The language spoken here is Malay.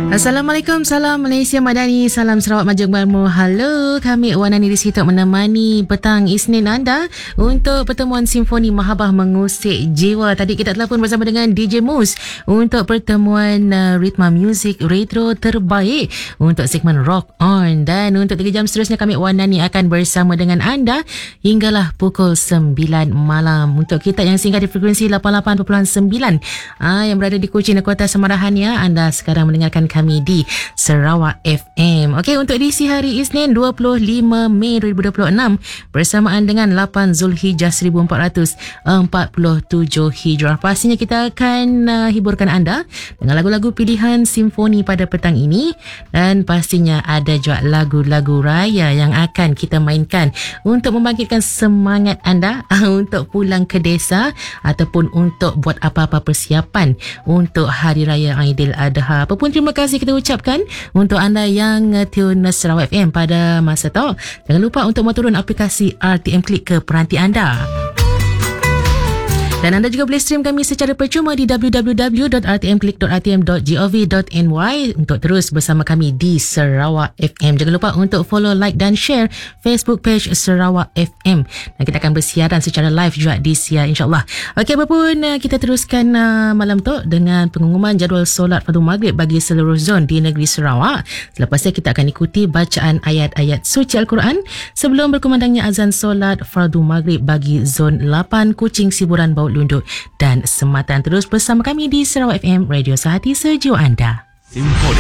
Assalamualaikum, salam Malaysia Madani, salam Sarawak Majung Barmu. Halo, kami Wanani di situ menemani petang Isnin anda untuk pertemuan Simfoni Mahabbah Mengusik Jiwa. Tadi kita telah pun bersama dengan DJ Mus untuk pertemuan ritma muzik retro terbaik untuk segmen Rock On. Dan untuk 3 jam seterusnya kami Wanani akan bersama dengan anda hinggalah pukul 9 malam. Untuk kita yang singgah di frekuensi 88.9 yang berada di Kuching dan Kota Semarahan, ya, anda sekarang mendengarkan kami di Sarawak FM. Okey, untuk edisi hari Isnin 25 Mei 2026 bersamaan dengan 8 Zulhijjah 1447 Hijrah. Pastinya kita akan hiburkan anda dengan lagu-lagu pilihan simfoni pada petang ini, dan pastinya ada juga lagu-lagu raya yang akan kita mainkan untuk membangkitkan semangat anda untuk pulang ke desa ataupun untuk buat apa-apa persiapan untuk Hari Raya Aidiladha. Apapun, terima kasih kita ucapkan untuk anda yang tune Sarawak FM pada masa tu. Jangan lupa untuk turun aplikasi RTM Click ke peranti anda. Dan anda juga boleh stream kami secara percuma di www.rtmclick.rtm.gov.ny untuk terus bersama kami di Sarawak FM. Jangan lupa untuk follow, like dan share Facebook page Sarawak FM. Dan kita akan bersiaran secara live juga di siar, insyaAllah. Okey, apapun, kita teruskan malam tu dengan pengumuman jadual solat fardu maghrib bagi seluruh zon di negeri Sarawak. Selepasnya kita akan ikuti bacaan ayat-ayat suci Al-Quran sebelum berkumandangnya azan solat fardu maghrib bagi zon 8 Kuching, Siburan, Bawut Lunduk dan Sematan. Terus bersama kami di Sarawak FM, radio sehati sejuk anda.